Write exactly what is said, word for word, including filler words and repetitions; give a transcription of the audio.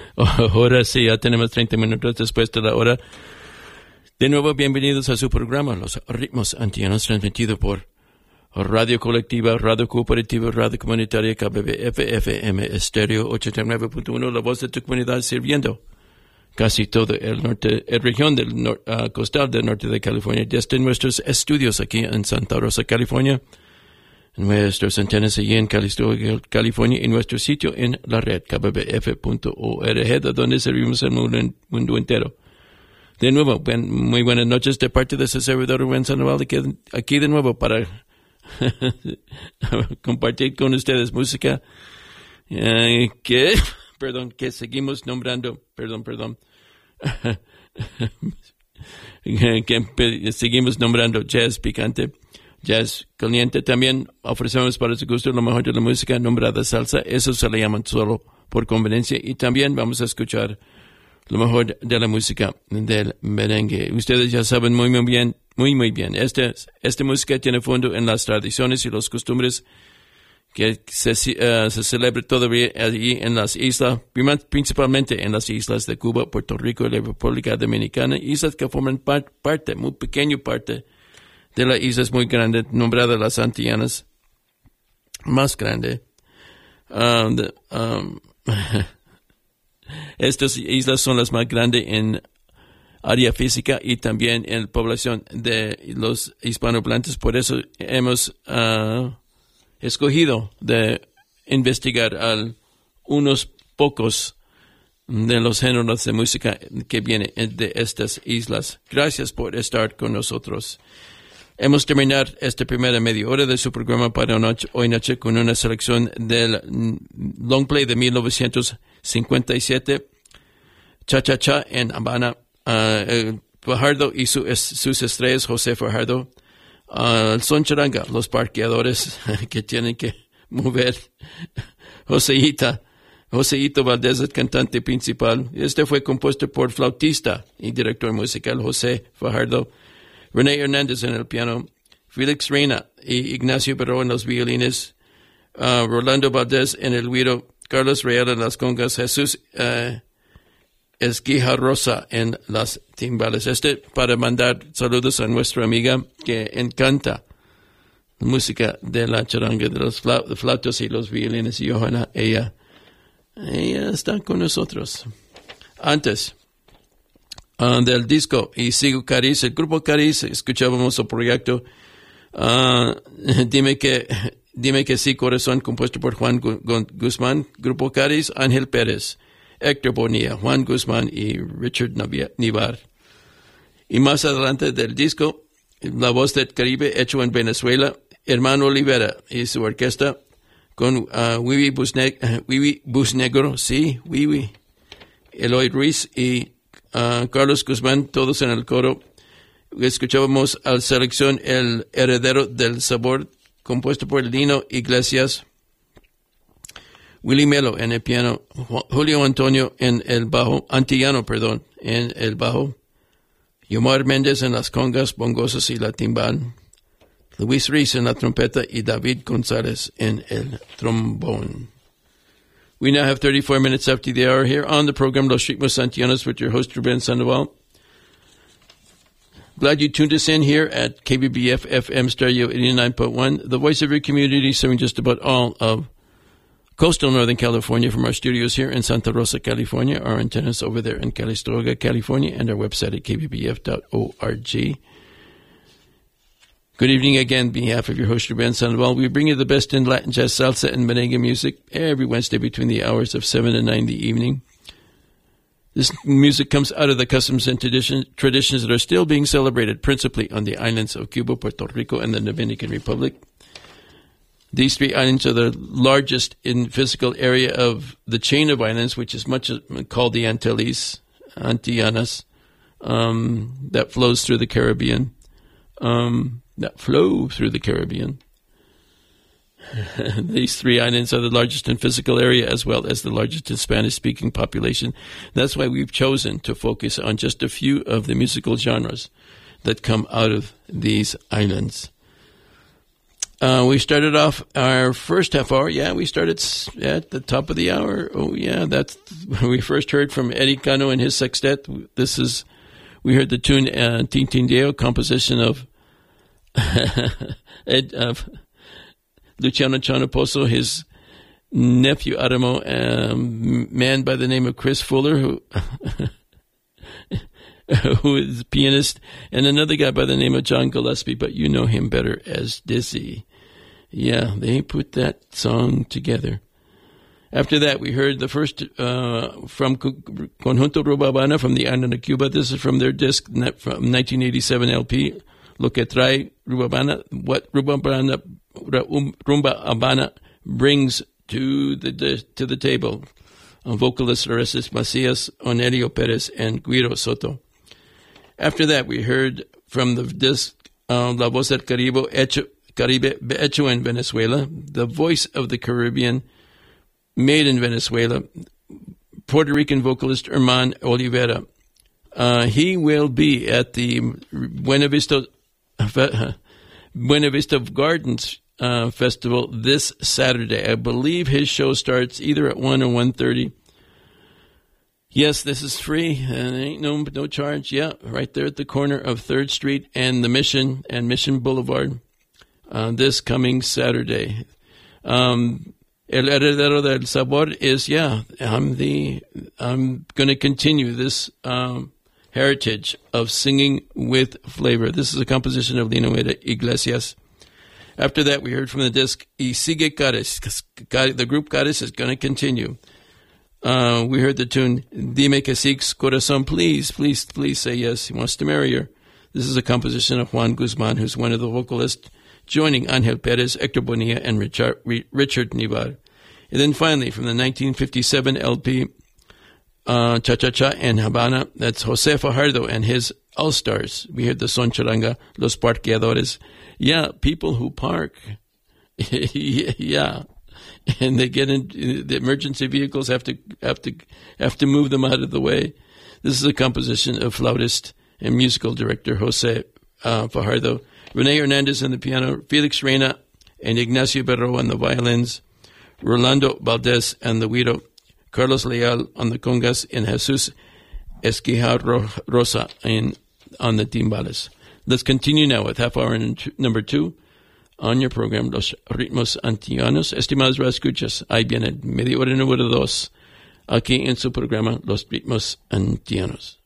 Ahora sí, ya tenemos treinta minutos después de la hora. De nuevo, bienvenidos a su programa, Los Ritmos Antillanos, transmitido por Radio Colectiva, Radio Cooperativa, Radio Comunitaria, K B B F, F M Estéreo ochenta y nueve punto uno, la voz de tu comunidad, sirviendo casi todo el norte, el región del nor, uh, costal del norte de California, desde nuestros estudios aquí en Santa Rosa, California, nuestras antenas allí en Calistoga, California, y nuestro sitio en la red, k b b f punto org, de donde servimos al mundo, mundo entero. De nuevo, buen, muy buenas noches de parte de su servidor Rubén Sandoval, aquí de nuevo para compartir con ustedes música eh, que, perdón, que seguimos nombrando, perdón, perdón, que seguimos nombrando jazz picante, jazz caliente. También ofrecemos para su gusto lo mejor de la música nombrada salsa, eso se le llaman solo por conveniencia, y también vamos a escuchar lo mejor de la música del merengue. Ustedes ya saben muy, muy bien, muy, muy bien. Este, esta música tiene fondo en las tradiciones y las costumbres que se, uh, se celebra todavía allí en las islas, principalmente en las islas de Cuba, Puerto Rico y la República Dominicana, islas que forman part, parte, muy pequeña parte de las islas muy grandes, nombradas las Antillanas, más grande. Um, the, um, Estas islas son las más grandes en área física y también en población de los hispanohablantes. Por eso hemos uh, escogido de investigar a unos pocos de los géneros de música que vienen de estas islas. Gracias por estar con nosotros. Hemos terminado esta primera media hora de su programa para noche, hoy noche con una selección del long play de mil novecientos cincuenta y siete, Cha Cha Cha en Habana, uh, Fajardo y su, es, sus estrellas, José Fajardo, uh, el son charanga, los parqueadores que tienen que mover, Joseita, Joseito Valdés, el cantante principal. Este fue compuesto por flautista y director musical José Fajardo, René Hernández en el piano, Félix Reina y Ignacio Peró en los violines, uh, Rolando Valdés en el güiro, Carlos Real en las congas, Jesús uh, Esquija Rosa en las timbales. Este para mandar saludos a nuestra amiga que encanta la música de la charanga, de los fla- flautas y los violines. Y Johanna, ella, ella está con nosotros. Antes Uh, del disco y sigo Cariz, el grupo Cariz, escuchábamos el proyecto uh, Dime que Dime que sí, Corazón, compuesto por Juan Gu- Guzmán, grupo Cariz, Ángel Pérez, Héctor Bonilla, Juan Guzmán y Richard Nivar. Y más adelante del disco, La Voz del Caribe, hecho en Venezuela, Hermano Olivera y su orquesta con uh, Wiwi Busne- uh, Wiwi Busnegro, sí, Wiwi, Eloy Ruiz y Uh, Carlos Guzmán, todos en el coro. Escuchábamos a la selección El Heredero del Sabor, compuesto por Lino Iglesias, Willy Melo en el piano, Julio Antonio en el bajo, Antillano, perdón, en el bajo, Yomar Méndez en las congas, bongosas y la timbal, Luis Ruiz en la trompeta y David González en el trombón. We now have thirty-four minutes after the hour here on the program Los Ritmos Antillanos with your host, Ruben Sandoval. Glad you tuned us in here at K B B F F M Stereo eighty-nine point one, the voice of your community, serving just about all of coastal Northern California from our studios here in Santa Rosa, California, our antennas over there in Calistoga, California, and our website at k b b f dot org. Good evening again, on behalf of your host, Ruben Sandoval. We bring you the best in Latin jazz, salsa, and merengue music every Wednesday between the hours of seven and nine in the evening. This music comes out of the customs and tradition, traditions that are still being celebrated principally on the islands of Cuba, Puerto Rico, and the Dominican Republic. These three islands are the largest in physical area of the chain of islands, which is much called the Antilles, Antillanas, um, that flows through the Caribbean. Um, that flow through the Caribbean. These three islands are the largest in physical area as well as the largest in Spanish-speaking population. That's why we've chosen to focus on just a few of the musical genres that come out of these islands. Uh, we started off our first half hour. Yeah, we started at the top of the hour. Oh, yeah, that's when we first heard from Eddie Cano and his sextet. This is, we heard the tune uh, Tintindeo, composition of Ed, of Luciano Chanoposo, his nephew Adamo, a um, man by the name of Chris Fuller, who who is a pianist, and another guy by the name of John Gillespie, but you know him better as Dizzy. Yeah, they put that song together. After that, we heard the first uh, from Conjunto Rubabana from the island of Cuba. This is from their disc from nineteen eighty-seven L P, Lo que trae Rubabana, what Rubabana, Rumba Habana brings to the to the table. On vocalists Orestes Macias, Onerio Perez, and Guido Soto. After that, we heard from the disc uh, La Voz del Caribe, hecho, Caribe, hecho en Venezuela, the voice of the Caribbean, made in Venezuela, Puerto Rican vocalist Herman Olivera. Uh, he will be at the Buena Vista, Buena Vista Gardens uh, Festival this Saturday. I believe his show starts either at one or one thirty. Yes, this is free, and ain't no no charge. Yeah, right there at the corner of third Street and the Mission and Mission Boulevard. Uh, this coming Saturday. Um, El Heredero del Sabor is, yeah, I'm the, I'm going to continue this um, heritage of singing with flavor. This is a composition of Lino Iglesias. After that, we heard from the disc Y Sigue Cares. The group Cares is going to continue. Uh, we heard the tune Dime que sí, corazón, please, please, please say yes. He wants to marry her. This is a composition of Juan Guzman, who's one of the vocalists, joining Angel Perez, Hector Bonilla, and Richard, Richard Nivar. And then finally, from the nineteen fifty-seven L P, uh, Cha Cha Cha and Habana, that's Jose Fajardo and his All-Stars. We heard the Son Charanga, Los Parqueadores. Yeah, people who park. Yeah. And they get in, the emergency vehicles have to have to have to move them out of the way. This is a composition of flautist and musical director Jose uh, Fajardo, Rene Hernandez on the piano, Felix Reina and Ignacio Berro on the violins, Rolando Valdez and the güiro, Carlos Leal on the congas, and Jesus Esquijar Rosa in, on the timbales. Let's continue now with half hour number two. On your program, Los Ritmos Antillanos. Estimados radioescuchas, ahí viene media hora número dos, aquí en su programa, Los Ritmos Antillanos.